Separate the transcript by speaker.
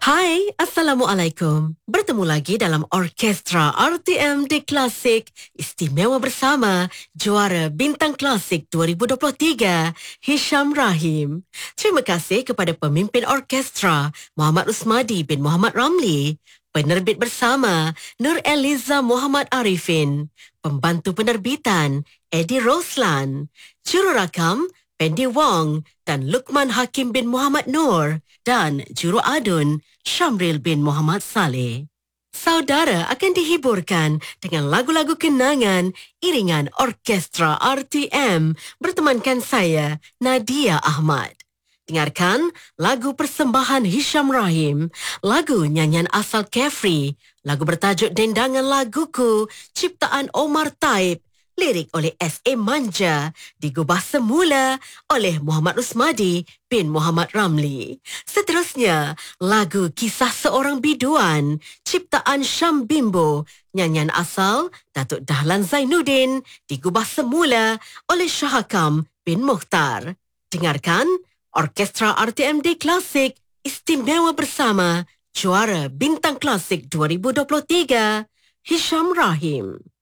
Speaker 1: Hai, Assalamualaikum. Bertemu lagi dalam Orkestra RTMD Klasik Istimewa bersama juara Bintang Klasik 2023, Hisham Rahim. Terima kasih kepada pemimpin orkestra Muhammad Usmadi bin Muhammad Ramli, penerbit bersama Nur Eliza Muhammad Arifin, pembantu penerbitan Eddie Roslan, jururakam Pendi Wong dan Lukman Hakim bin Muhammad Nur dan juru adun Syamril bin Muhammad Saleh. Saudara akan dihiburkan dengan lagu-lagu kenangan iringan Orkestra RTM bertemankan saya, Nadia Ahmad. Dengarkan lagu persembahan Hisham Rahim, lagu nyanyian asal Carefree, lagu bertajuk Dendangan Laguku, ciptaan Omar Taib, lirik oleh S.A. Manja, digubah semula oleh Muhammad Usmadi bin Muhammad Ramli. Seterusnya, lagu Kisah Seorang Biduan, ciptaan Syam Bimbo, nyanyian asal Datuk Dahlan Zainuddin, digubah semula oleh Syahakam bin Mukhtar. Dengarkan Orkestra RTMD Klasik Istimewa bersama juara Bintang Klasik 2023, Hisham Rahim.